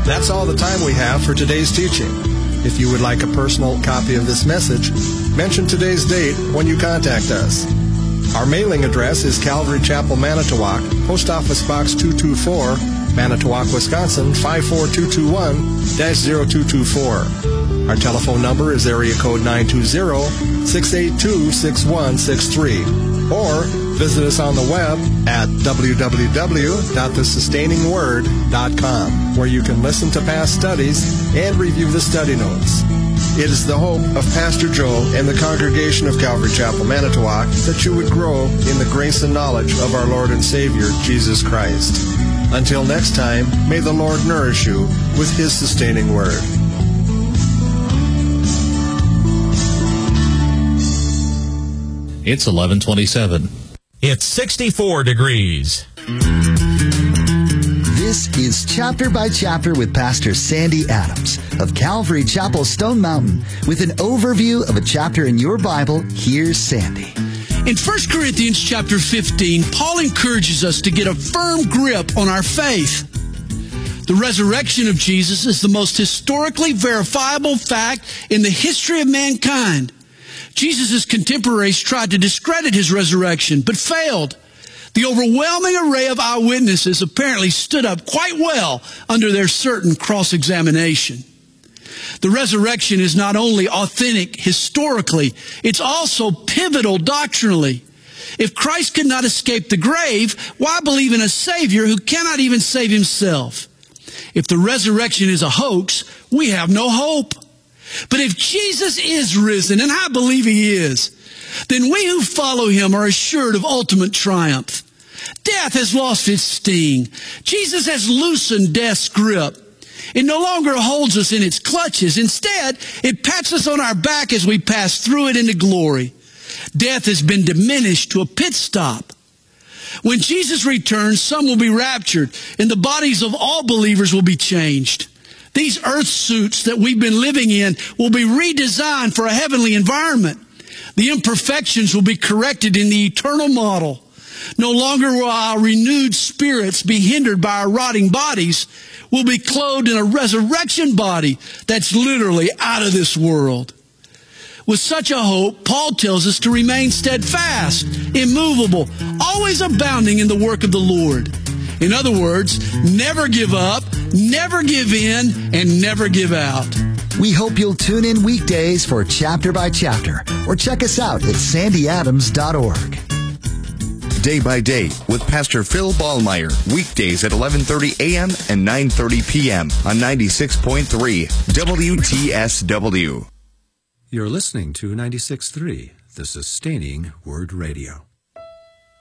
That's all the time we have for today's teaching. If you would like a personal copy of this message, mention today's date when you contact us. Our mailing address is Calvary Chapel, Manitowoc, Post Office Box 224, Manitowoc, Wisconsin, 54221-0224. Our telephone number is area code 920-682-6163. Or visit us on the web at www.thesustainingword.com, where you can listen to past studies and review the study notes. It is the hope of Pastor Joe and the congregation of Calvary Chapel, Manitowoc, that you would grow in the grace and knowledge of our Lord and Savior, Jesus Christ. Until next time, may the Lord nourish you with His sustaining word. It's 11:27. It's 64 degrees. This is Chapter by Chapter with Pastor Sandy Adams of Calvary Chapel, Stone Mountain. With an overview of a chapter in your Bible, here's Sandy. In 1 Corinthians chapter 15, Paul encourages us to get a firm grip on our faith. The resurrection of Jesus is the most historically verifiable fact in the history of mankind. Jesus' contemporaries tried to discredit his resurrection, but failed. The overwhelming array of eyewitnesses apparently stood up quite well under their certain cross-examination. The resurrection is not only authentic historically, it's also pivotal doctrinally. If Christ could not escape the grave, why believe in a Savior who cannot even save himself? If the resurrection is a hoax, we have no hope. But if Jesus is risen, and I believe he is, then we who follow him are assured of ultimate triumph. Death has lost its sting. Jesus has loosened death's grip. It no longer holds us in its clutches. Instead, it pats us on our back as we pass through it into glory. Death has been diminished to a pit stop. When Jesus returns, some will be raptured, and the bodies of all believers will be changed. These earth suits that we've been living in will be redesigned for a heavenly environment. The imperfections will be corrected in the eternal model. No longer will our renewed spirits be hindered by our rotting bodies. We'll be clothed in a resurrection body that's literally out of this world. With such a hope, Paul tells us to remain steadfast, immovable, always abounding in the work of the Lord. In other words, never give up, never give in, and never give out. We hope you'll tune in weekdays for Chapter by Chapter, or check us out at sandyadams.org. Day by Day with Pastor Phil Ballmeyer, weekdays at 11:30 a.m. and 9:30 p.m. on 96.3 WTSW. You're listening to 96.3, the Sustaining Word Radio.